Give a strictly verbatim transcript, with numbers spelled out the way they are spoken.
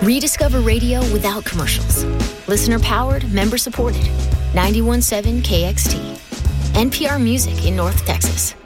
Rediscover radio without commercials. Listener powered, member supported. ninety-one point seven K X T. N P R Music in North Texas.